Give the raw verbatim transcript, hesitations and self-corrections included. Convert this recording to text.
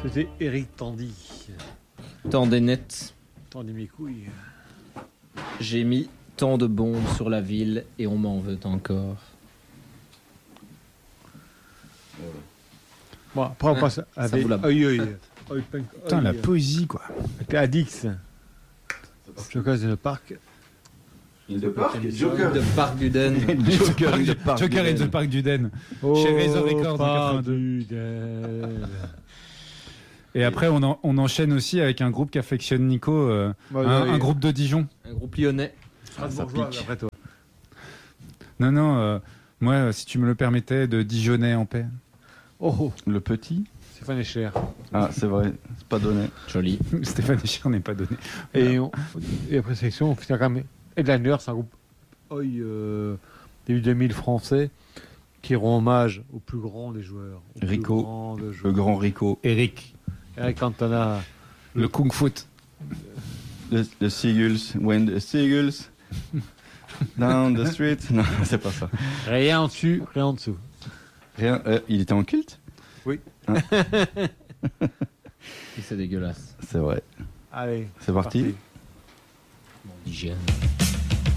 C'était Eric Tandy. Tendez net. Tandy mes couilles. J'ai mis tant de bombes sur la ville et on m'en veut encore. Bon, après on Ouais, passe à des... vous la- Oi, oi. Oi, punk, Putain, oi. la poésie, quoi. Avec Adix. Joker in the Park. In the Park Joker. De Park Duden. Joker in the Park. Joker in the Park Duden. Chez Razor Records en quatre-vingt-deux. Et après, on, en- on enchaîne aussi avec un groupe qu'affectionne Nico, euh, Ouais, un, ouais. un groupe de Dijon. Un groupe lyonnais. Ah, ça bourgeois, pique. après toi. Non, non, euh, moi, euh, si tu me le permettais, de Dijonais en paix. Oh, oh. Le petit. Stéphane Echer. Ah, c'est vrai, c'est pas donné. Joli. Stéphane Echer n'est pas donné. Et, on- et après sélection, on finit quand même. Headliner, c'est un groupe Oi, euh, début deux mille français qui rend hommage au plus grand des joueurs. Au plus Rico. grand des Le joueurs. grand Rico. Eric, Eric Cantona. le Kung Foot. Le, le Seagulls. When the Seagulls. Down the street. Non, c'est pas ça. Rien en dessus, rien en dessous. Rien. euh, il était en culte. Oui. Et c'est dégueulasse. C'est vrai. Allez. C'est parti. Mon hygiène.